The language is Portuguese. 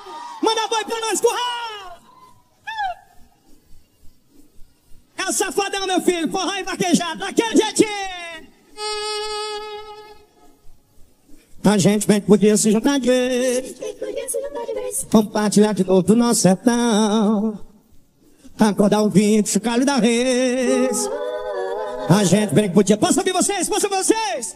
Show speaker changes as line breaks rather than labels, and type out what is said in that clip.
Manda boi pra nós, curral! É o safadão, meu filho, forró e vaquejado, daquele jeitinho! A gente bem que podia se juntar de vez, compartilhar de novo do nosso sertão, acordar o vinho, chocalho da res. A gente bem que podia... Posso ouvir vocês? Posso ouvir vocês?